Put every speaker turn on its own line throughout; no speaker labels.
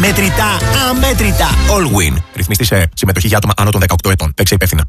Μετρητά, αμέτρητα. Allwyn. Ρυθμιστή σε συμμετοχή για άτομα άνω των 18 ετών. Παίξε υπεύθυνα.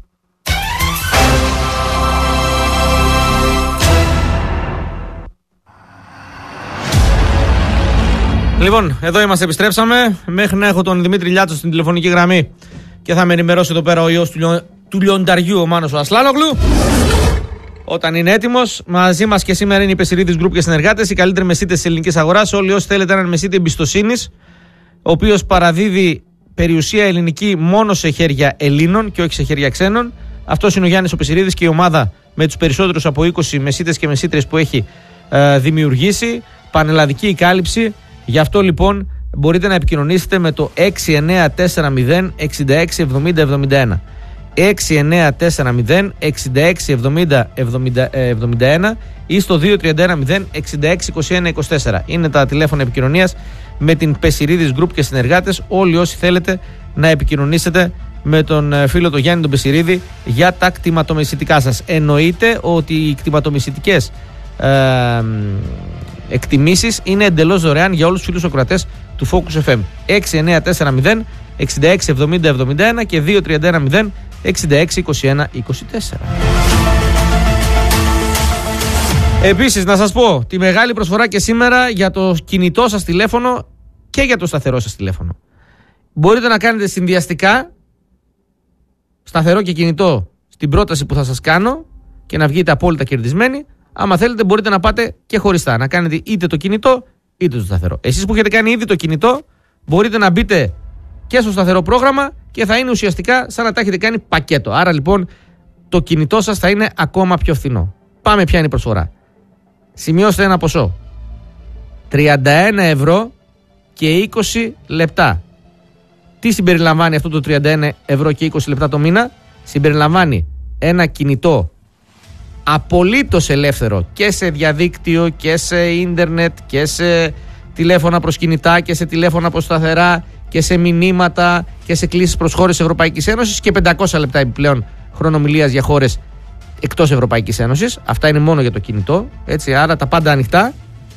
Λοιπόν, εδώ είμαστε, επιστρέψαμε. Μέχρι να έχω τον Δημήτρη Λιάτσο στην τηλεφωνική γραμμή και θα με ενημερώσει εδώ πέρα ο ιός του λιονταριού, ο Μάνος ο Ασλάνογλου. Όταν είναι έτοιμος, μαζί μας και σήμερα είναι η Πεσηρίδης Group και συνεργάτες, οι καλύτεροι μεσίτες της ελληνικής αγοράς. Όλοι όσοι θέλετε έναν μεσίτη εμπιστοσύνης, ο οποίος παραδίδει περιουσία ελληνική μόνο σε χέρια Ελλήνων και όχι σε χέρια ξένων. Αυτός είναι ο Γιάννης ο Πεσηρίδης και η ομάδα με τους περισσότερους από 20 μεσίτες και μεσίτρες που έχει δημιουργήσει. Πανελλαδική η κάλυψη. Γι' αυτό λοιπόν μπορείτε να επικοινωνήσετε με το 6940 66 70 71. 6940 66 70 71 ή στο 2310 66 21 24. Είναι τα τηλέφωνα επικοινωνίας με την Πεσηρίδης Group και συνεργάτες. Όλοι όσοι θέλετε να επικοινωνήσετε με τον φίλο τον Γιάννη τον Πεσηρίδη για τα κτηματομεσητικά σας. Εννοείται ότι οι κτηματομεσητικές εκτιμήσεις είναι εντελώς δωρεάν για όλους τους φίλους ακροατές του Focus FM. 6940 66 70 71 και 2310 66 21 24. Επίσης να σας πω τη μεγάλη προσφορά και σήμερα για το κινητό σας τηλέφωνο και για το σταθερό σας τηλέφωνο. Μπορείτε να κάνετε συνδυαστικά σταθερό και κινητό στην πρόταση που θα σας κάνω και να βγείτε απόλυτα κερδισμένοι. Άμα θέλετε μπορείτε να πάτε και χωριστά, να κάνετε είτε το κινητό είτε το σταθερό. Εσείς που έχετε κάνει ήδη το κινητό μπορείτε να μπείτε και στο σταθερό πρόγραμμα και θα είναι ουσιαστικά σαν να τα έχετε κάνει πακέτο. Άρα λοιπόν το κινητό σας θα είναι ακόμα πιο φθηνό. Πάμε, ποια είναι η προσφορά. Σημειώστε ένα ποσό. 31 ευρώ και 20 λεπτά. Τι συμπεριλαμβάνει αυτό το 31 ευρώ και 20 λεπτά το μήνα? Συμπεριλαμβάνει ένα κινητό απολύτως ελεύθερο και σε διαδίκτυο και σε ίντερνετ και σε τηλέφωνα προς κινητά και σε τηλέφωνα προς σταθερά και σε μηνύματα και σε κλήσεις προς χώρες Ευρωπαϊκής Ένωσης και 500 λεπτά επιπλέον χρονομιλίας για χώρες εκτός Ευρωπαϊκής Ένωσης. Αυτά είναι μόνο για το κινητό, έτσι, άρα τα πάντα ανοιχτά.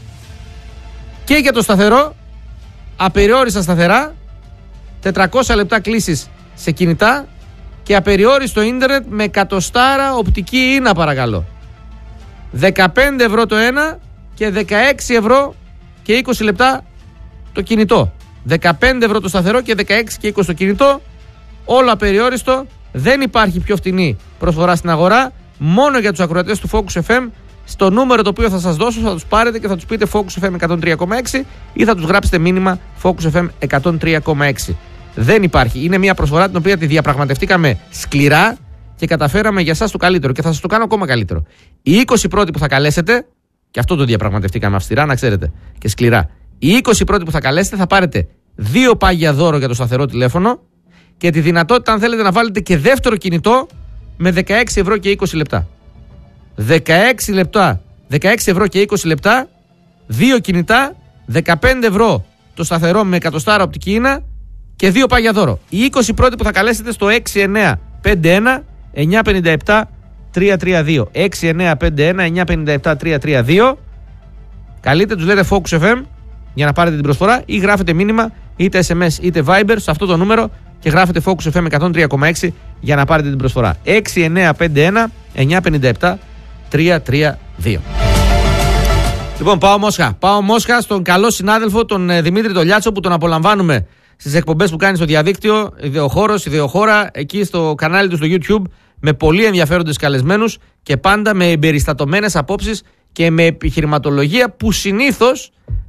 Και για το σταθερό, απεριόριστα σταθερά, 400 λεπτά κλήσεις σε κινητά και απεριόριστο ίντερνετ με εκατοστάρα οπτική ίνα, παρακαλώ. 15 ευρώ το ένα και 16 ευρώ και 20 λεπτά το κινητό. 15 ευρώ το σταθερό και 16 και 20 το κινητό. Όλο απεριόριστο. Δεν υπάρχει πιο φτηνή προσφορά στην αγορά. Μόνο για τους ακροατές του Focus FM. Στο νούμερο το οποίο θα σας δώσω θα τους πάρετε και θα τους πείτε Focus FM 103,6 ή θα τους γράψετε μήνυμα Focus FM 103,6. Δεν υπάρχει. Είναι μια προσφορά την οποία τη διαπραγματευτήκαμε σκληρά και καταφέραμε για εσάς το καλύτερο. Και θα σας το κάνω ακόμα καλύτερο. Οι 20 πρώτοι που θα καλέσετε, και αυτό το διαπραγματευτήκαμε αυστηρά, να ξέρετε, και σκληρά. Οι 20 πρώτοι που θα καλέσετε θα πάρετε 2 πάγια δώρο για το σταθερό τηλέφωνο και τη δυνατότητα, αν θέλετε, να βάλετε και δεύτερο κινητό με 16 ευρώ και 20 λεπτά. 16 λεπτά, 16 ευρώ και 20 λεπτά, 2 κινητά, 15 ευρώ το σταθερό με εκατοστάρα οπτική ίνα και 2 πάγια δώρο. Οι 20 πρώτοι που θα καλέσετε στο 6951 957 332. 6951 957 332. Καλείτε, τους λέτε Focus FM για να πάρετε την προσφορά ή γράφετε μήνυμα είτε SMS είτε Viber σε αυτό το νούμερο και γράφετε Focus FM 103,6 για να πάρετε την προσφορά. 6951 957 332. Λοιπόν, πάω Μόσχα στον καλό συνάδελφο τον Δημήτρη Τολιάτσο που τον απολαμβάνουμε στις εκπομπές που κάνει στο διαδίκτυο, ιδεοχώρα, εκεί στο κανάλι του στο YouTube, με πολύ ενδιαφέροντες καλεσμένους και πάντα με εμπεριστατωμένες απόψεις και με επιχειρηματολογία που συνήθως,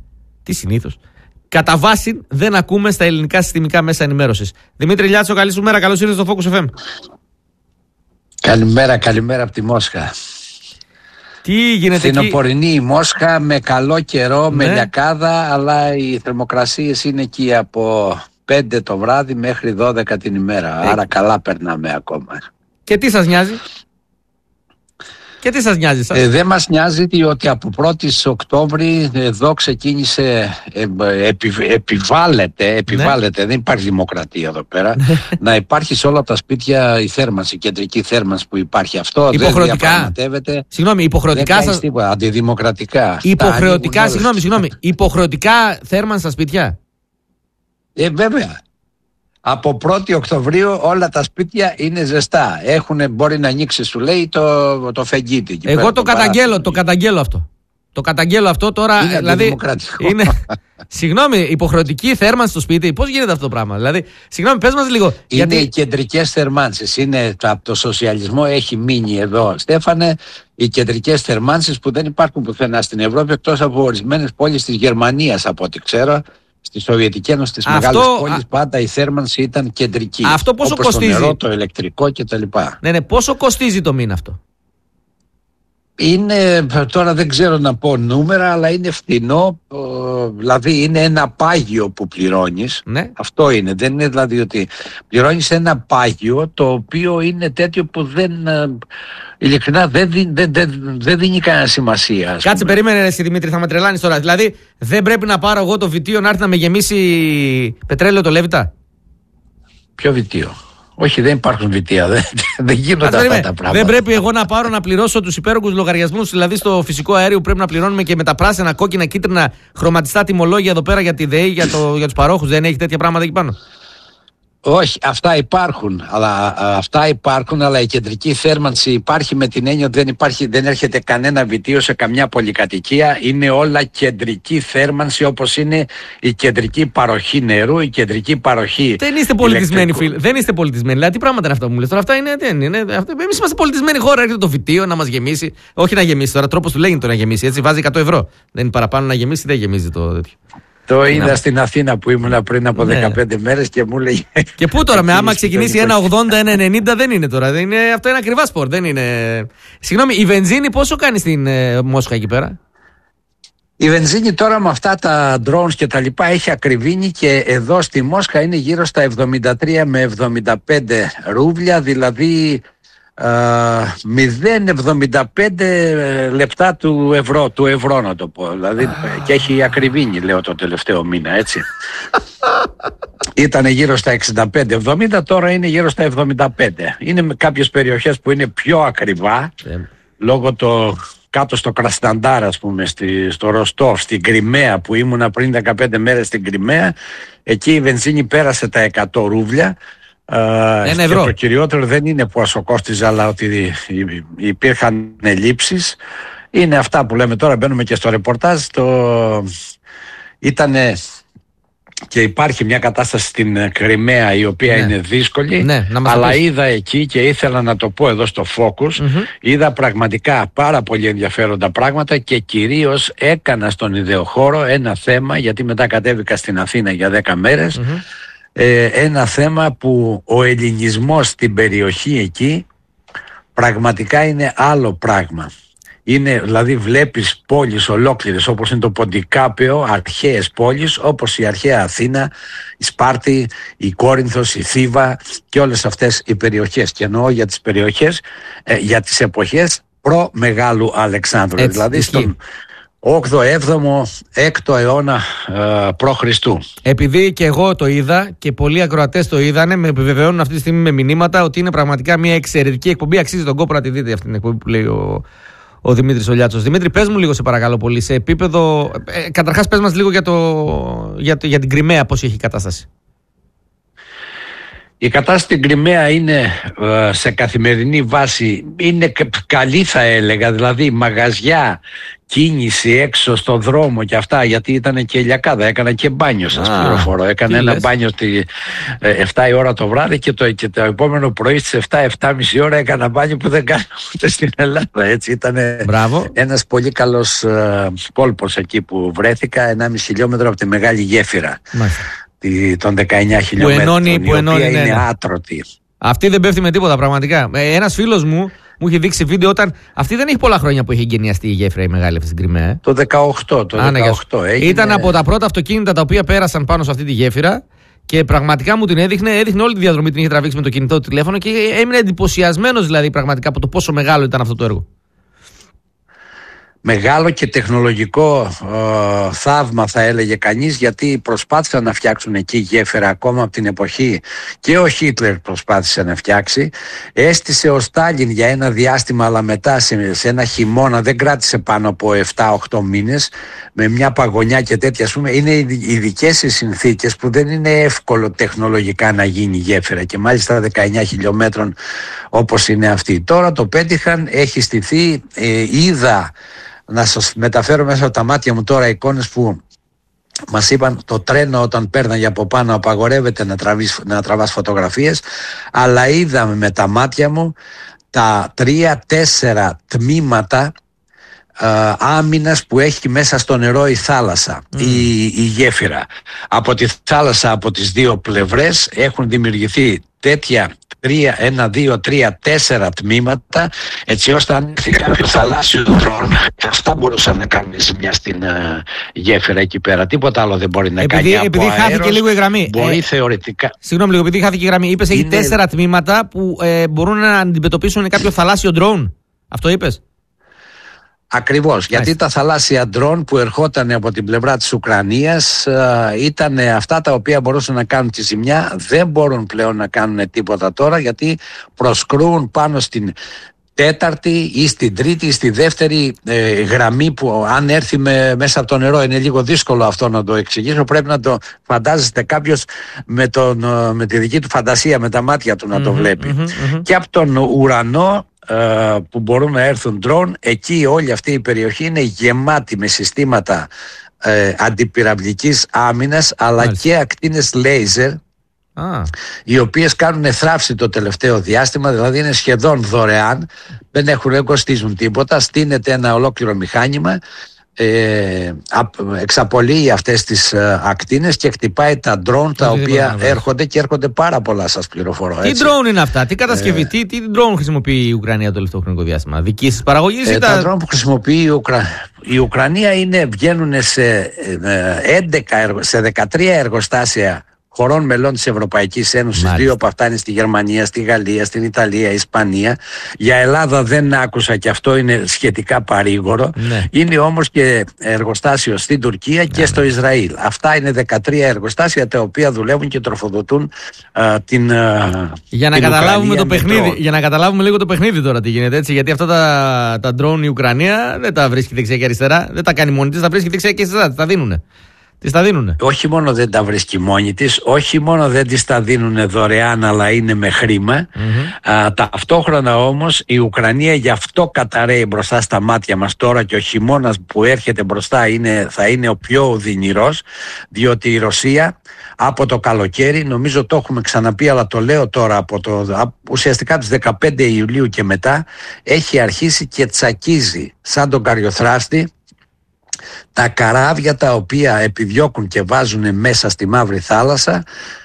κατά βάση δεν ακούμε στα ελληνικά συστημικά μέσα ενημέρωσης. Δημήτρη Λιάτσο, καλή σου μέρα, καλώς ήρθες στο Focus FM.
Καλημέρα από τη Μόσχα.
Τι γίνεται εκεί?
Φθινοπορεινή η Μόσχα με καλό καιρό, με λιακάδα, αλλά οι θερμοκρασίες είναι εκεί από 5 το βράδυ μέχρι 12 την ημέρα. Άρα καλά περνάμε ακόμα.
Και τι σας νοιάζει? Δεν
μας νοιάζει ότι από 1η Οκτώβρη εδώ ξεκίνησε, επιβάλλεται, δεν υπάρχει δημοκρατία εδώ πέρα, να υπάρχει σε όλα τα σπίτια η θέρμανση, η κεντρική θέρμανση που υπάρχει. Αυτό
υποχρεωτικά.
Δεν διαπραγματεύεται.
Συγγνώμη, υποχρεωτικά.
Δεν τίποτα, αντιδημοκρατικά.
Υποχρεωτικά θέρμανση στα σπίτια.
Βέβαια. Από 1η Οκτωβρίου όλα τα σπίτια είναι ζεστά. Μπορεί να ανοίξει, σου λέει, το φεγγίτι.
Εγώ το καταγγέλω αυτό. Το καταγγέλω αυτό τώρα.
Είναι αντιδημοκρατικό.
Συγγνώμη, υποχρεωτική θέρμανση στο σπίτι. Πώς γίνεται αυτό το πράγμα? Δηλαδή, συγγνώμη, πες μας λίγο.
Είναι οι κεντρικές θερμάνσεις. Από το σοσιαλισμό έχει μείνει εδώ, Στέφανε, οι κεντρικές θερμάνσεις που δεν υπάρχουν πουθενά στην Ευρώπη, εκτός από ορισμένες πόλεις της Γερμανίας, από ό,τι ξέρω. Στη Σοβιετική Ένωση, στις μεγάλες πόλεις, πάντα η θέρμανση ήταν κεντρική.
Αυτό πόσο
όπως
κοστίζει?
Το νερό, το ηλεκτρικό κτλ.
Ναι, πόσο κοστίζει το μήνα αυτό?
Είναι, τώρα δεν ξέρω να πω νούμερα, αλλά είναι φθηνό. Δηλαδή είναι ένα πάγιο που πληρώνεις.
Ναι.
Αυτό είναι. Δεν είναι δηλαδή ότι πληρώνεις ένα πάγιο το οποίο είναι τέτοιο που ειλικρινά δεν δίνει κανένα σημασία.
Κάτσε, περίμενε εσύ Δημήτρη, θα με τρελάνεις τώρα. Δηλαδή δεν πρέπει να πάρω εγώ το βιτίο να έρθει να με γεμίσει πετρέλαιο το Λέβητα?
Ποιο βιτίο? Όχι, δεν υπάρχουν βιτία. Δεν γίνονται αυτά τα πράγματα.
Δεν πρέπει εγώ να πάρω να πληρώσω τους υπέρογγους λογαριασμούς, δηλαδή στο φυσικό αέριο που πρέπει να πληρώνουμε και με τα πράσινα, κόκκινα, κίτρινα χρωματιστά τιμολόγια εδώ πέρα για τη ΔΕΗ, για τους παρόχους? Δεν έχει τέτοια πράγματα εκεί πάνω?
Όχι, αυτά υπάρχουν, αλλά η κεντρική θέρμανση υπάρχει με την έννοια ότι δεν έρχεται κανένα βιτίο σε καμιά πολυκατοικία. Είναι όλα κεντρική θέρμανση, όπως είναι η κεντρική παροχή νερού, η κεντρική παροχή.
Δεν είστε πολιτισμένοι, φίλοι. Δεν είστε πολιτισμένοι. Δηλαδή, τι πράγματα είναι αυτά που μου λες τώρα? Αυτά είναι. Εμείς είμαστε πολιτισμένη χώρα. Έρχεται το βιτίο να μας γεμίσει. Όχι να γεμίσει τώρα, τρόπος του λέγει το να γεμίσει. Έτσι, βάζει 100 ευρώ. Δεν είναι παραπάνω να γεμίσει, δεν γεμίζει το τέτοιο.
Το είδα στην Αθήνα που ήμουν πριν από 15 μέρες και μου λέει.
Και πού τώρα, άμα ξεκινήσει 1,80-1,90 δεν είναι τώρα. Αυτό είναι ακριβά σπορ. Δεν είναι. Συγγνώμη, η βενζίνη πόσο κάνει στην Μόσχα εκεί πέρα?
Η βενζίνη τώρα με αυτά τα drones και τα λοιπά έχει ακριβήνει και εδώ στη Μόσχα είναι γύρω στα 73 με 75 ρούβλια, δηλαδή 0,75 λεπτά του ευρώ να το πω, δηλαδή, και έχει ακριβήνει, λέω, το τελευταίο μήνα, έτσι. Ήταν γύρω στα 65-70, τώρα είναι γύρω στα 75. Είναι κάποιες περιοχές που είναι πιο ακριβά, λόγω κάτω στο Κρασναντάρ, ας πούμε, στο Ροστόφ, στην Κριμαία που ήμουνα πριν 15 μέρες στην Κριμαία, εκεί η βενζίνη πέρασε τα 100 ρούβλια. Και το κυριότερο δεν είναι πόσο κόστιζε, αλλά ότι υπήρχαν ελλείψεις. Είναι αυτά που λέμε τώρα, μπαίνουμε και στο ρεπορτάζ. Ήτανε και υπάρχει μια κατάσταση στην Κριμαία η οποία είναι δύσκολη, αλλά είδα εκεί και ήθελα να το πω εδώ στο Focus, είδα πραγματικά πάρα πολύ ενδιαφέροντα πράγματα και κυρίως έκανα στον ιδεοχώρο ένα θέμα, γιατί μετά κατέβηκα στην Αθήνα για 10 μέρες, ένα θέμα που ο ελληνισμός στην περιοχή εκεί πραγματικά είναι άλλο πράγμα. Είναι, δηλαδή βλέπεις πόλεις ολόκληρες όπως είναι το Ποντικάπεο, αρχαίες πόλεις όπως η αρχαία Αθήνα, η Σπάρτη, η Κόρινθος, η Θήβα και όλες αυτές οι περιοχές. Και εννοώ για τις περιοχές, για τις εποχές προ-Μεγάλου Αλεξάνδρου. Έτσι, δηλαδή στον 8ο, 7ο, 6ο αιώνα π.Χ.
Επειδή και εγώ το είδα και πολλοί ακροατές το είδανε, με επιβεβαιώνουν αυτή τη στιγμή με μηνύματα ότι είναι πραγματικά μια εξαιρετική εκπομπή. Αξίζει τον κόπο να τη δείτε αυτή την εκπομπή που λέει ο Δημήτρης Ολιάτσος. Δημήτρη, πες μου λίγο, σε παρακαλώ πολύ, σε επίπεδο. Καταρχάς, πες μας λίγο για την Κριμαία, πώς έχει η κατάσταση.
Η κατάσταση στην Κριμαία είναι σε καθημερινή βάση, είναι καλή θα έλεγα, δηλαδή μαγαζιά, κίνηση έξω στο δρόμο και αυτά, γιατί ήταν και ηλιακάδα, έκανα και μπάνιο, σας πληροφορώ. Έκανα ένα μπάνιο στη 7 η ώρα το βράδυ και το επόμενο πρωί στις 7-7.30 ώρα έκανα μπάνιο που δεν κάνω ούτε στην Ελλάδα, έτσι. Ήταν ένας πολύ καλός κόλπος εκεί που βρέθηκα, 1,5 χιλιόμετρο από τη Μεγάλη Γέφυρα. Των 19 χιλιόμετρων, η οποία είναι άτρωτη.
Αυτή δεν πέφτει με τίποτα πραγματικά. Ένας φίλος μου είχε δείξει βίντεο όταν. Αυτή δεν έχει πολλά χρόνια που έχει εγκαινιαστεί η γέφυρα η μεγάλη αυτή στην Κριμαία.
Το 18 έγινε.
Ήταν από τα πρώτα αυτοκίνητα τα οποία πέρασαν πάνω σε αυτή τη γέφυρα και πραγματικά μου την έδειχνε όλη τη διαδρομή, την είχε τραβήξει με το κινητό του τηλέφωνο και έμεινε εντυπωσιασμένος δηλαδή πραγματικά από το πόσο μεγάλο ήταν αυτό το έργο.
μεγάλο και τεχνολογικό θαύμα, θα έλεγε κανείς, γιατί προσπάθησαν να φτιάξουν εκεί γέφυρα ακόμα από την εποχή, και ο Χίτλερ προσπάθησε να φτιάξει. Έστησε ο Στάλιν για ένα διάστημα, αλλά μετά σε ένα χειμώνα, δεν κράτησε πάνω από 7-8 μήνες, με μια παγωνιά και τέτοια, ας πούμε. Είναι ειδικές οι συνθήκες που δεν είναι εύκολο τεχνολογικά να γίνει γέφυρα, και μάλιστα 19 χιλιόμετρων όπως είναι αυτή. Τώρα το πέτυχαν, έχει στηθεί, είδα, να σας μεταφέρω μέσα από τα μάτια μου τώρα εικόνες που μας είπαν το τρένο όταν πέρναγε από πάνω απαγορεύεται να τραβάς φωτογραφίες, αλλά είδαμε με τα μάτια μου τα 3-4 τμήματα άμυνας που έχει μέσα στο νερό η θάλασσα, η γέφυρα. Από τη θάλασσα, από τις δύο πλευρές έχουν δημιουργηθεί τέτοια 1-2-3-4 τμήματα, έτσι ώστε αν έρθει κάποιο θαλάσσιο ντρόν, αυτά μπορούσαν να κάνουν ζημιά στην γέφυρα εκεί πέρα. Τίποτα άλλο δεν μπορεί να κάνει.
Επειδή χάθηκε λίγο η γραμμή.
Μπορεί θεωρητικά.
Συγγνώμη λίγο, επειδή χάθηκε η γραμμή. Είπες έχει 4 τμήματα που μπορούν να αντιμετωπίσουν κάποιο θαλάσσιο ντρόν. Αυτό είπες?
Ακριβώς, γιατί τα θαλάσσια ντρόν που ερχόταν από την πλευρά της Ουκρανίας ήταν αυτά τα οποία μπορούσαν να κάνουν τη ζημιά. Δεν μπορούν πλέον να κάνουν τίποτα τώρα, γιατί προσκρούν πάνω στην τέταρτη ή στην τρίτη ή στη δεύτερη γραμμή, που αν έρθει μέσα από το νερό, είναι λίγο δύσκολο αυτό να το εξηγήσω, πρέπει να το φαντάζεστε κάποιος με τη δική του φαντασία, με τα μάτια του να το βλέπει. Και από τον ουρανό που μπορούν να έρθουν ντρόν, εκεί όλη αυτή η περιοχή είναι γεμάτη με συστήματα αντιπυραυλικής άμυνας, αλλά και ακτίνες λέιζερ, οι οποίες κάνουν θράψη το τελευταίο διάστημα, δηλαδή είναι σχεδόν δωρεάν, δεν κοστίζουν τίποτα, στείνεται ένα ολόκληρο μηχάνημα, εξαπολύει αυτές τις ακτίνες και χτυπάει τα ντρόν τα οποία έρχονται, και έρχονται πάρα πολλά, σας πληροφορώ.
Τι ντρόν είναι αυτά, τι κατασκευή, τι ντρόν χρησιμοποιεί η Ουκρανία το τελευταίο χρονικό διάστημα? Δική της παραγωγής ή
τα ντρόν που χρησιμοποιεί η Ουκρανία βγαίνουν σε 13 εργοστάσια χωρών μελών της Ευρωπαϊκής Ένωσης. 2 από αυτά είναι στη Γερμανία, στη Γαλλία, στην Ιταλία, Ισπανία. Για Ελλάδα δεν άκουσα, και αυτό είναι σχετικά παρήγορο. Είναι όμως και εργοστάσιο στην Τουρκία και στο Ισραήλ. Αυτά είναι 13 εργοστάσια τα οποία δουλεύουν και τροφοδοτούν την
για να καταλάβουμε το παιχνίδι, για να καταλάβουμε λίγο το παιχνίδι τώρα τι γίνεται, έτσι, γιατί αυτά τα ντρόν η Ουκρανία δεν τα βρίσκει δεξιά και αριστερά, δεν τα κάνει μόνη της, τα βρίσκει δεξιά και αριστερά, τα δίνουνε. Τις τα δίνουνε.
Όχι μόνο δεν τα βρίσκει μόνη της, όχι μόνο δεν τις τα δίνουνε δωρεάν, αλλά είναι με χρήμα. Ταυτόχρονα όμως η Ουκρανία γι' αυτό καταραίει μπροστά στα μάτια μας τώρα, και ο χειμώνας που έρχεται μπροστά θα είναι ο πιο οδυνηρός, διότι η Ρωσία από το καλοκαίρι, νομίζω το έχουμε ξαναπεί, αλλά το λέω τώρα, ουσιαστικά τους 15 Ιουλίου και μετά, έχει αρχίσει και τσακίζει σαν τον Καριοθράστη τα καράβια τα οποία επιδιώκουν και βάζουν μέσα στη Μαύρη Θάλασσα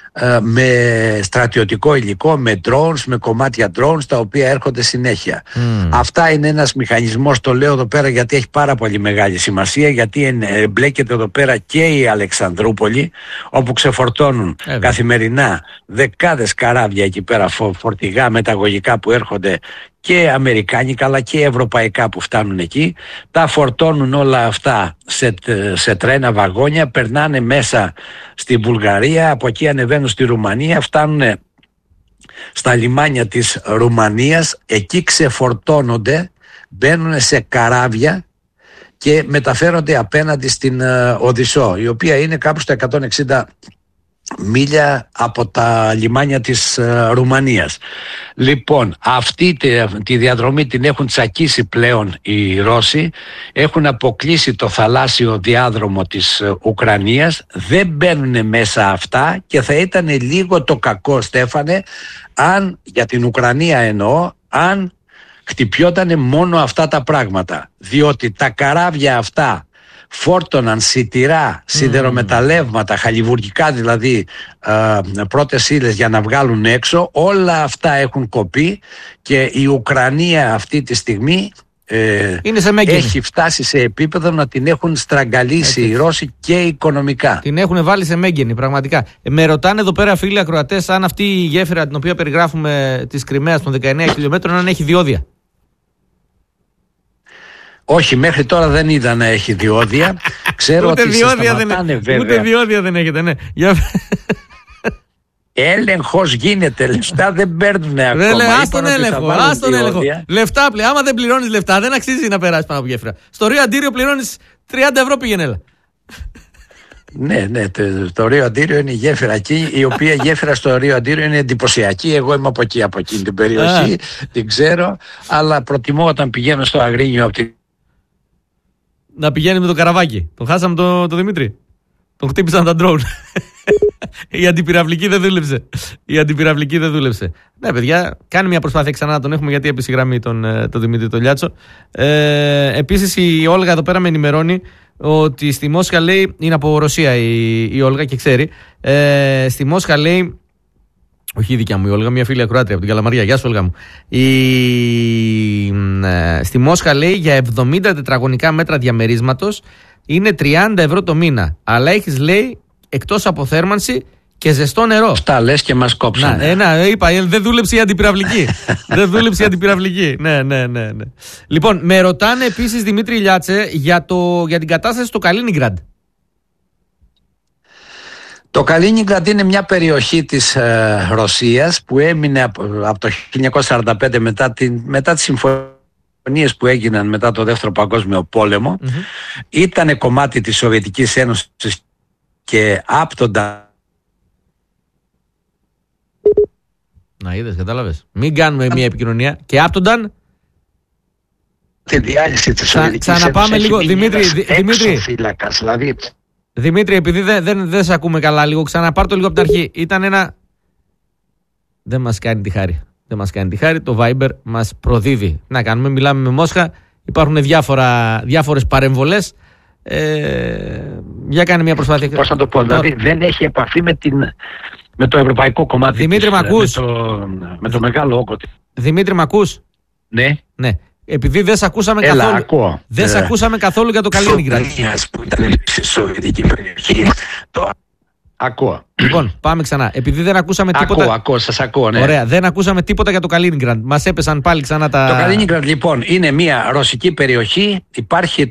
με στρατιωτικό υλικό, με drones, με κομμάτια drones τα οποία έρχονται συνέχεια. Αυτά είναι ένας μηχανισμός, το λέω εδώ πέρα γιατί έχει πάρα πολύ μεγάλη σημασία, γιατί μπλέκεται εδώ πέρα και η Αλεξανδρούπολη, όπου ξεφορτώνουν καθημερινά δεκάδες καράβια εκεί πέρα, φορτηγά μεταγωγικά που έρχονται, και αμερικάνικα αλλά και ευρωπαϊκά που φτάνουν εκεί. Τα φορτώνουν όλα αυτά σε τρένα, βαγόνια, περνάνε μέσα στη Βουλγαρία, από εκεί ανεβαίνουν στη Ρουμανία, φτάνουν στα λιμάνια της Ρουμανίας, εκεί ξεφορτώνονται, μπαίνουν σε καράβια και μεταφέρονται απέναντι στην Οδυσσό, η οποία είναι κάπου στα 160 μίλια από τα λιμάνια της Ρουμανίας. Λοιπόν, αυτή τη διαδρομή την έχουν τσακίσει πλέον οι Ρώσοι, έχουν αποκλείσει το θαλάσσιο διάδρομο της Ουκρανίας, δεν μπαίνουν μέσα αυτά, και θα ήταν λίγο το κακό, Στέφανε, αν, για την Ουκρανία εννοώ, αν χτυπιότανε μόνο αυτά τα πράγματα, διότι τα καράβια αυτά φόρτωναν σιτηρά, σιδερομεταλλεύματα, χαλιβουργικά δηλαδή, πρώτες ύλες για να βγάλουν έξω. Όλα αυτά έχουν κοπεί, και η Ουκρανία αυτή τη στιγμή έχει φτάσει σε επίπεδο να την έχουν στραγγαλίσει οι Ρώσοι και οικονομικά.
Την έχουν βάλει σε μέγενη, πραγματικά. Με ρωτάνε εδώ πέρα φίλοι ακροατές αν αυτή η γέφυρα την οποία περιγράφουμε της Κριμαίας των 19 χιλιόμετρων αν έχει διόδια.
Όχι, μέχρι τώρα δεν είδα να έχει διόδια. Ξέρω
ούτε
ότι
διόδια
βέβαια.
Ούτε διόδια δεν έχετε, ναι.
Έλεγχος γίνεται, λεφτά δεν παίρνουν ακόμα.
Άστον έλεγχο. Λεφτά πλέον. Άμα δεν πληρώνεις λεφτά, δεν αξίζει να περάσει πάνω από γέφυρα. Στο Ρίο Αντίριο πληρώνεις 30 ευρώ, πήγαινε έλα.
Ναι, το Ρίο Αντίριο είναι η γέφυρα εκεί, η οποία γέφυρα στο Ρίο Αντίριο είναι εντυπωσιακή. Εγώ είμαι από εκεί, από εκείνη την περιοχή, την ξέρω, αλλά προτιμώ όταν πηγαίνω στο Αγρίνιο
να πηγαίνει με το καραβάκι. Τον χάσαμε το Δημήτρη. Τον χτύπησαν τα ντρόουν. Η αντιπυραυλική δεν δούλεψε. Ναι, παιδιά, κάνει μια προσπάθεια ξανά να τον έχουμε, γιατί έπεσε η γραμμή τον Δημήτρη τον Λιάτσο. Επίσης η Όλγα εδώ πέρα με ενημερώνει ότι στη Μόσχα, λέει, είναι από Ρωσία η Όλγα και ξέρει. Στη Μόσχα, λέει, όχι η δικιά μου η Όλγα, μια φίλη ακροάτρια από την Καλαμαριά. Γεια σου, Όλγα μου. Στη Μόσχα, λέει, για 70 τετραγωνικά μέτρα διαμερίσματος είναι 30 ευρώ το μήνα. Αλλά έχεις, λέει, εκτός αποθέρμανση και ζεστό νερό.
Αυτά λες και μας κόψανε.
Είπα, δεν δούλεψε η αντιπυραυλική. Ναι. Λοιπόν, με ρωτάνε επίσης, Δημήτρη Λιάτσε, για την κατάσταση στο Καλίνιγκραντ.
Το Καλίνιγκραντ είναι μια περιοχή της Ρωσίας που έμεινε από το 1945 μετά τις συμφωνίες που έγιναν μετά το Δεύτερο Παγκόσμιο Πόλεμο. Ήτανε κομμάτι της Σοβιετικής Ένωσης και άπτοντα.
Να είδες, κατάλαβες. Μην κάνουμε μια επικοινωνία. Και άπτονταν.
Τη διάλυση της Σοβιετικής Ένωσης.
Ξαναπάμε λίγο, Δημήτρη. Δημήτρη, επειδή δεν σε ακούμε καλά λίγο, ξαναπάρ' το λίγο από την αρχή. Ήταν ένα. Δεν μας κάνει τη χάρη. Το Viber μας προδίδει. Να κάνουμε, μιλάμε με Μόσχα. Υπάρχουν διάφορες παρεμβολές. Για κάνει μια προσπάθεια.
Πώς να το πω, δηλαδή δεν έχει επαφή με το ευρωπαϊκό κομμάτι.
Δημήτρη, μ' ακούς?
Με το μεγάλο όγκο.
Δημήτρη, μ' ακούς?
Ναι.
Επειδή δεν σε ακούσαμε καθόλου.
Ακούω.
Δεν σε ακούσαμε καθόλου για το Καλίνιγκραντ.
Που ήταν στη Σοβιετική περιοχή. Ακούω.
Λοιπόν, πάμε ξανά. Επειδή δεν ακούσαμε τίποτα.
Ακούω, σας ακούω, ναι.
Ωραία, δεν ακούσαμε τίποτα για το Καλίνιγκραντ. Μας έπεσαν πάλι ξανά τα.
Το Καλίνιγκραντ, λοιπόν, είναι μια ρωσική περιοχή. Υπάρχει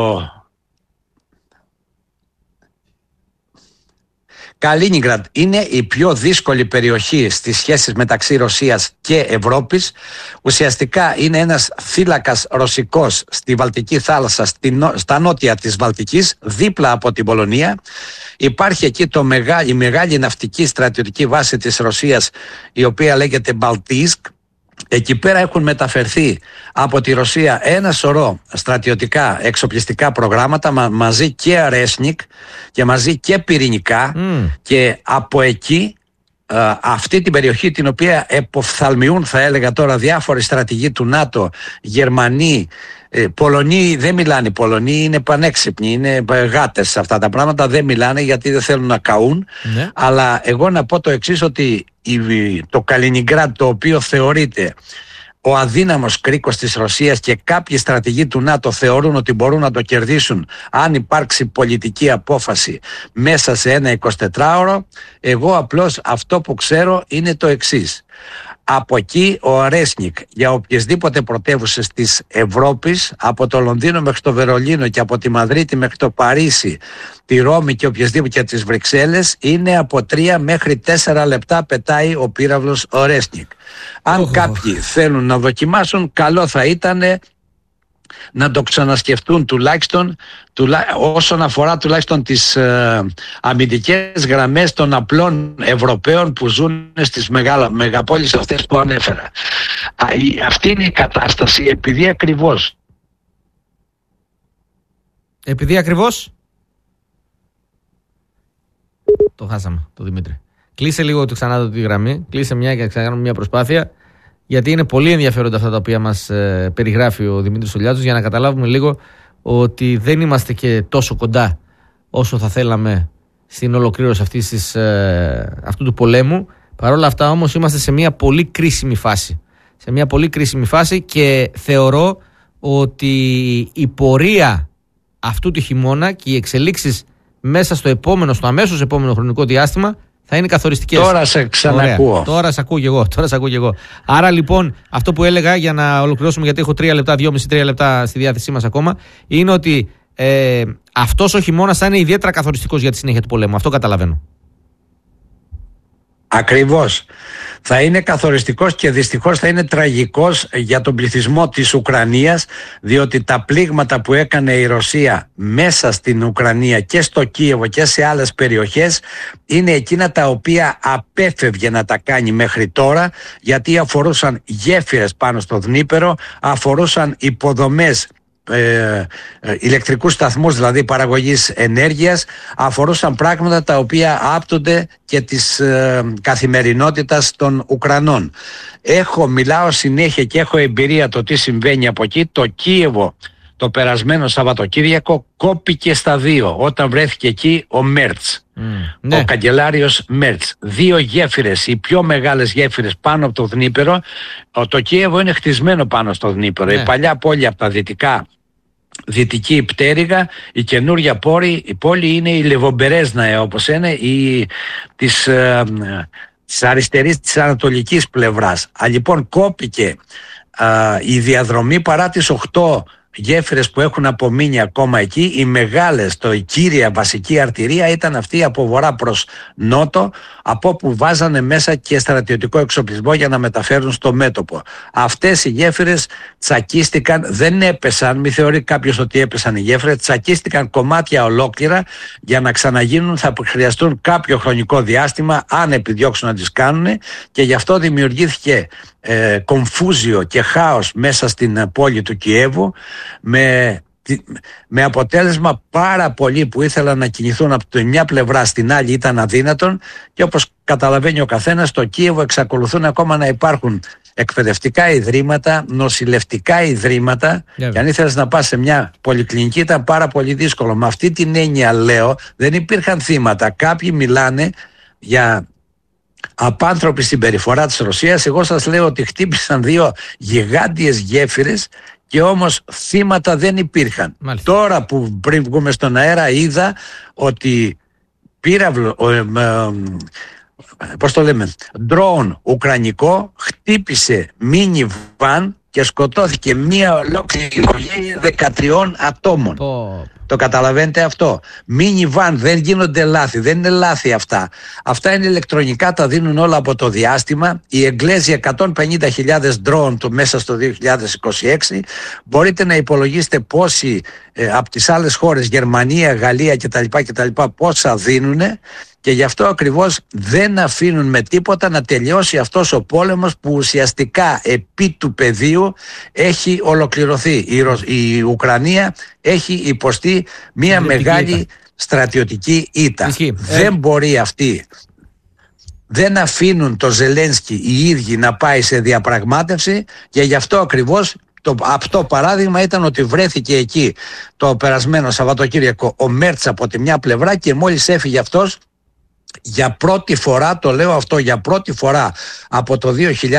Καλίνιγκραντ είναι η πιο δύσκολη περιοχή στις σχέσεις μεταξύ Ρωσίας και Ευρώπης. Ουσιαστικά είναι ένας θύλακας ρωσικός στη Βαλτική θάλασσα, στα νότια της Βαλτικής, δίπλα από την Πολωνία. Υπάρχει εκεί η μεγάλη ναυτική στρατιωτική βάση της Ρωσίας, η οποία λέγεται Μπαλτίσκ. Εκεί πέρα έχουν μεταφερθεί από τη Ρωσία ένα σωρό στρατιωτικά εξοπλιστικά προγράμματα, μαζί και αρέσνικ και μαζί και πυρηνικά, και από εκεί αυτή την περιοχή, την οποία εποφθαλμιούν, θα έλεγα τώρα, διάφοροι στρατηγοί του ΝΑΤΟ, Γερμανοί, Πολωνοί δεν μιλάνε. Οι Πολωνοί είναι πανέξυπνοι, είναι γάτες σε αυτά τα πράγματα, δεν μιλάνε γιατί δεν θέλουν να καούν. Αλλά εγώ να πω το εξής, ότι το Καλίνιγκραντ, το οποίο θεωρείται ο αδύναμος κρίκος της Ρωσίας και κάποιοι στρατηγοί του ΝΑΤΟ θεωρούν ότι μπορούν να το κερδίσουν αν υπάρξει πολιτική απόφαση μέσα σε ένα 24ωρο, εγώ απλώς αυτό που ξέρω είναι το εξής. Από εκεί ο αρέσνικ για οποιασδήποτε πρωτεύουσες της Ευρώπης, από το Λονδίνο μέχρι το Βερολίνο και από τη Μαδρίτη μέχρι το Παρίσι, τη Ρώμη και οποιασδήποτε και τις Βρυξέλλες, είναι από 3 μέχρι 4 λεπτά πετάει ο πύραυλος αρέσνικ. Αν κάποιοι θέλουν να δοκιμάσουν, καλό θα ήταν να το ξανασκεφτούν τουλάχιστον όσον αφορά τουλάχιστον τις αμυντικές γραμμές των απλών Ευρωπαίων που ζουν στις μεγαπόλεις αυτές που ανέφερα. Αυτή είναι η κατάσταση, επειδή ακριβώς
το χάσαμε το Δημήτρη. Κλείσε λίγο ξανά τη γραμμή, κλείσε μια και ξανακάνουμε μια προσπάθεια, γιατί είναι πολύ ενδιαφέροντα αυτά τα οποία μας περιγράφει ο Δημήτρης Λιάτσος, για να καταλάβουμε λίγο ότι δεν είμαστε και τόσο κοντά όσο θα θέλαμε στην ολοκλήρωση αυτού του πολέμου. Παρ' όλα αυτά όμως είμαστε σε μια πολύ κρίσιμη φάση. Και θεωρώ ότι η πορεία αυτού του χειμώνα και οι εξελίξεις μέσα στο αμέσως επόμενο χρονικό διάστημα Θα είναι καθοριστικές.
Τώρα σε ξανακούω.
Ωραία. Τώρα σε ακούω και εγώ. Άρα λοιπόν, αυτό που έλεγα για να ολοκληρώσουμε, γιατί έχω 3 λεπτά, 2,5-3 λεπτά στη διάθεσή μας ακόμα, είναι ότι αυτός ο χειμώνας θα είναι ιδιαίτερα καθοριστικός για τη συνέχεια του πολέμου. Αυτό καταλαβαίνω.
Ακριβώς. Θα είναι καθοριστικός και δυστυχώς θα είναι τραγικός για τον πληθυσμό της Ουκρανίας, διότι τα πλήγματα που έκανε η Ρωσία μέσα στην Ουκρανία και στο Κίεβο και σε άλλες περιοχές είναι εκείνα τα οποία απέφευγε να τα κάνει μέχρι τώρα, γιατί αφορούσαν γέφυρες πάνω στο Δνήπερο, αφορούσαν υποδομές, ηλεκτρικούς σταθμούς δηλαδή παραγωγής ενέργειας, αφορούσαν πράγματα τα οποία άπτονται και της καθημερινότητας των Ουκρανών. Μιλάω συνέχεια και έχω εμπειρία το τι συμβαίνει από εκεί. Το Κίεβο το περασμένο Σαββατοκύριακο κόπηκε στα 2 όταν βρέθηκε εκεί ο Μέρτς, ο καγκελάριος Μέρτς. 2 γέφυρες, οι πιο μεγάλες γέφυρες πάνω από το Δνήπερο. Το Κίεβο είναι χτισμένο πάνω στο Δνήπερο. Η παλιά πόλη από τα δυτική πτέρυγα, η καινούρια πόλη είναι η Λεβομπερέσνα, όπως είναι, της αριστερής, της ανατολικής πλευράς. Λοιπόν, κόπηκε η διαδρομή παρά τις 8 γέφυρες που έχουν απομείνει ακόμα εκεί. Οι μεγάλες, η κύρια βασική αρτηρία ήταν αυτή από βορρά προς νότο, από όπου βάζανε μέσα και στρατιωτικό εξοπλισμό για να μεταφέρουν στο μέτωπο. Αυτές οι γέφυρες τσακίστηκαν, δεν έπεσαν, μη θεωρεί κάποιος ότι έπεσαν οι γέφυρες, τσακίστηκαν κομμάτια ολόκληρα. Για να ξαναγίνουν θα χρειαστούν κάποιο χρονικό διάστημα, αν επιδιώξουν να τις κάνουν, και γι' αυτό δημιουργήθηκε κομφούζιο και χάος μέσα στην πόλη του Κιέβου, με αποτέλεσμα πάρα πολλοί που ήθελαν να κινηθούν από τη μια πλευρά στην άλλη ήταν αδύνατον, και όπως καταλαβαίνει ο καθένας, στο Κίεβο εξακολουθούν ακόμα να υπάρχουν εκπαιδευτικά ιδρύματα, νοσηλευτικά ιδρύματα, και αν ήθελες να πας σε μια πολυκλινική ήταν πάρα πολύ δύσκολο. Με αυτή την έννοια λέω, δεν υπήρχαν θύματα. Κάποιοι μιλάνε για απάνθρωπη συμπεριφορά της Ρωσίας. Εγώ σας λέω ότι χτύπησαν 2 γιγάντιες γέφυρες και όμως θύματα δεν υπήρχαν. Μάλιστα. Τώρα που πριν βγούμε στον αέρα είδα ότι ντρόουν ουκρανικό χτύπησε μίνι βαν και σκοτώθηκε μια ολόκληρη οικογένεια 13 ατόμων. Το καταλαβαίνετε αυτό? Μίνι βαν, δεν γίνονται λάθη, δεν είναι λάθη αυτά. Αυτά είναι ηλεκτρονικά, τα δίνουν όλα από το διάστημα. Οι Εγγλέζοι 150.000 ντρόουν μέσα στο 2026. Μπορείτε να υπολογίσετε πόσοι από τις άλλες χώρες, Γερμανία, Γαλλία κτλ. Πόσα δίνουνε. Και γι' αυτό ακριβώς δεν αφήνουν με τίποτα να τελειώσει αυτός ο πόλεμος που ουσιαστικά επί του πεδίου έχει ολοκληρωθεί. Η Ουκρανία έχει υποστεί μια μεγάλη στρατιωτική ήττα. Δεν μπορεί αυτή. Δεν αφήνουν το Ζελένσκι οι ίδιοι να πάει σε διαπραγμάτευση, και γι' αυτό ακριβώς αυτό παράδειγμα ήταν ότι βρέθηκε εκεί το περασμένο Σαββατοκύριακο ο Μέρτς από τη μια πλευρά, και μόλις έφυγε αυτός, για πρώτη φορά, το λέω αυτό, για πρώτη φορά από το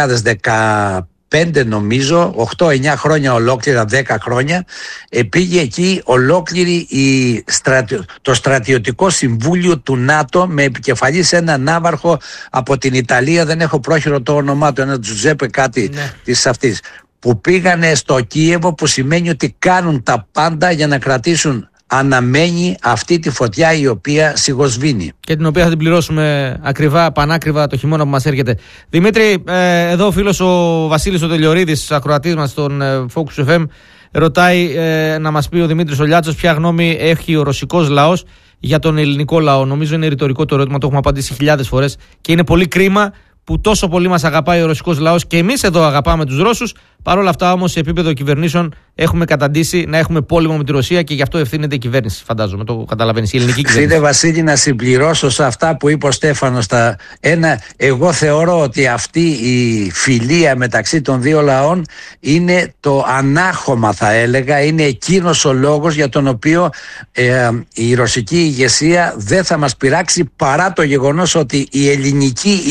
2015 νομίζω, 8-9 χρόνια ολόκληρα, 10 χρόνια, πήγε εκεί ολόκληρη το στρατιωτικό συμβούλιο του ΝΑΤΟ, με επικεφαλής έναν ναύαρχο από την Ιταλία, δεν έχω πρόχειρο το όνομά του, ένα Τζουζέπε κάτι της αυτής, που πήγανε στο Κίεβο, που σημαίνει ότι κάνουν τα πάντα για να κρατήσουν αναμένη αυτή τη φωτιά η οποία σιγοσβήνει. Και την οποία θα την πληρώσουμε ακριβά, πανάκριβα το χειμώνα που μας έρχεται. Δημήτρη, εδώ ο φίλος ο Βασίλης ο Τελειορίδης, ακροατής μας στον Focus FM, ρωτάει να μας πει ο Δημήτρης ο Λιάτσος ποια γνώμη έχει ο ρωσικός λαός για τον ελληνικό λαό. Νομίζω είναι ρητορικό το ερώτημα, το έχουμε απαντήσει χιλιάδες φορές, και είναι πολύ κρίμα που τόσο πολύ μας αγαπάει ο ρωσικός λαός, και εμείς εδώ αγαπάμε τους Ρώσους. Παρ' όλα αυτά όμως, σε επίπεδο κυβερνήσεων έχουμε καταντήσει να έχουμε πόλεμο με τη Ρωσία, και γι' αυτό ευθύνεται η κυβέρνηση, φαντάζομαι. Το καταλαβαίνεις, η ελληνική κυβέρνηση. Κύριε Βασίλη, να συμπληρώσω σε αυτά που είπε ο Στέφανος. Εγώ θεωρώ ότι αυτή η φιλία μεταξύ των δύο λαών είναι το ανάχωμα, θα έλεγα. Είναι εκείνος ο λόγος για τον οποίο η ρωσική ηγεσία δεν θα μας πειράξει, παρά το γεγονός ότι η ελληνική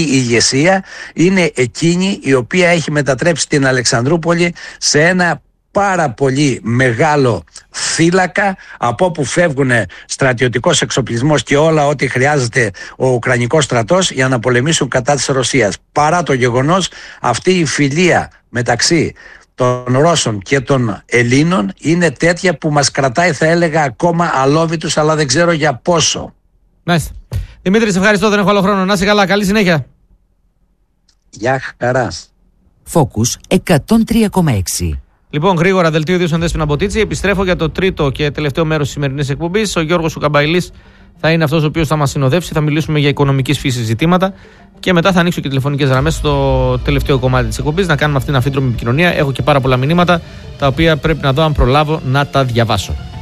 ηγεσία είναι εκείνη η οποία έχει μετατρέψει την Αλεξανδρούπολη σε ένα πάρα πολύ μεγάλο θύλακα από όπου φεύγουν στρατιωτικός εξοπλισμός και όλα ό,τι χρειάζεται ο Ουκρανικός στρατός για να πολεμήσουν κατά της Ρωσίας. Παρά το γεγονός αυτή η φιλία μεταξύ των Ρώσων και των Ελλήνων είναι τέτοια που μας κρατάει, θα έλεγα, ακόμα αλόβητους, αλλά δεν ξέρω για πόσο.
Μάλιστα. Δημήτρη, σε ευχαριστώ, δεν έχω άλλο χρόνο. Να είσαι καλά, καλή συνέχεια.
Γεια χαρά.
Focus 103,6.
Λοιπόν, γρήγορα, δελτίο ειδήσεων Δέσποινα Μποτίτση. Επιστρέφω για το τρίτο και τελευταίο μέρος της σημερινής εκπομπής. Ο Γιώργος Ουκαμπαϊλής θα είναι αυτός ο οποίος θα μας συνοδεύσει. Θα μιλήσουμε για οικονομικής φύσης ζητήματα. Και μετά θα ανοίξω και τηλεφωνικές γραμμές στο τελευταίο κομμάτι της εκπομπής. Να κάνουμε αυτήν την αμφίδρομη επικοινωνία. Έχω και πάρα πολλά μηνύματα τα οποία πρέπει να δω αν προλάβω να τα διαβάσω.